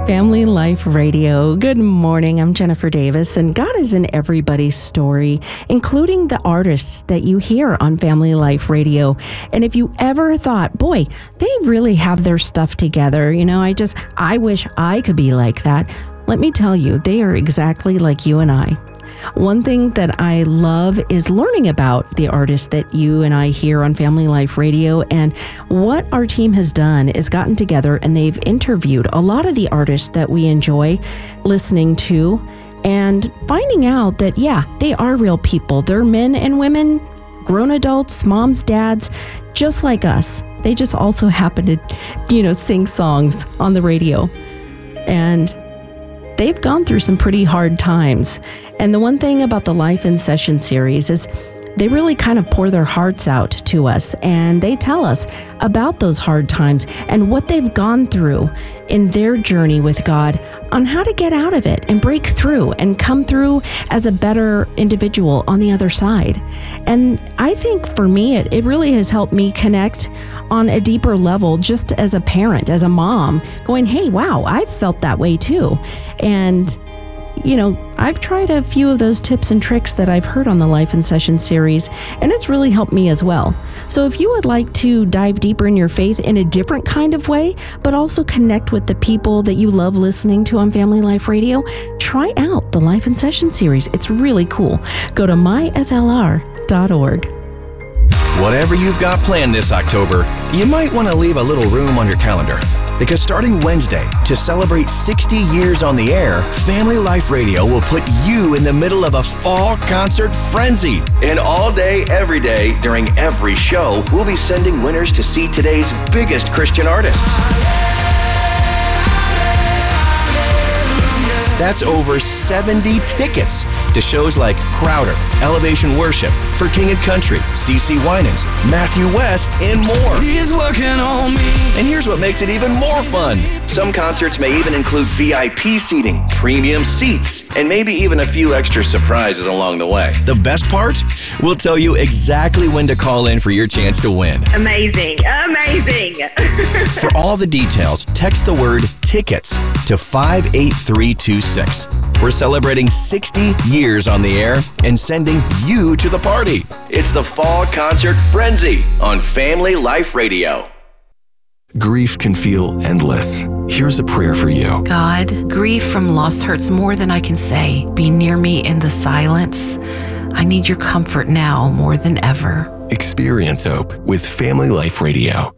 Family Life Radio. Good morning. I'm Jennifer Davis, and God is in everybody's story, including the artists that you hear on Family Life Radio. And if you ever thought, boy, they really have their stuff together, I wish I could be like that. Let me tell you, they are exactly like you and I. One thing that I love is learning about the artists that you and I hear on Family Life Radio, and what our team has done is gotten together and they've interviewed a lot of the artists that we enjoy listening to and finding out that, they are real people. They're men and women, grown adults, moms, dads, just like us. They just also happen to, sing songs on the radio. And they've gone through some pretty hard times. And the one thing about the Life in Session series is they really kind of pour their hearts out to us, and they tell us about those hard times and what they've gone through in their journey with God on how to get out of it and break through and come through as a better individual on the other side. And I think for me, it really has helped me connect on a deeper level, just as a parent, as a mom, going, hey, wow, I've felt that way too. And I've tried a few of those tips and tricks that I've heard on the Life in Session series, and it's really helped me as well. So if you would like to dive deeper in your faith in a different kind of way, but also connect with the people that you love listening to on Family Life Radio, try out the Life in Session series. It's really cool. Go to myflr.org. Whatever you've got planned this October, you might want to leave a little room on your calendar. Because starting Wednesday, to celebrate 60 years on the air, Family Life Radio will put you in the middle of a fall concert frenzy. And all day, every day, during every show, we'll be sending winners to see today's biggest Christian artists. That's over 70 tickets to shows like Crowder, Elevation Worship, For King and Country, CeCe Winans, Matthew West, and more. He's working on me. And here's what makes it even more fun. Some concerts may even include VIP seating, premium seats, and maybe even a few extra surprises along the way. The best part? We'll tell you exactly when to call in for your chance to win. Amazing. For all the details, text the word TICKETS to 58326. We're celebrating 60 years on the air and sending you to the party. It's the Fall Concert Frenzy on Family Life Radio. Grief can feel endless. Here's a prayer for you. God, grief from loss hurts more than I can say. Be near me in the silence. I need your comfort now more than ever. Experience hope with Family Life Radio.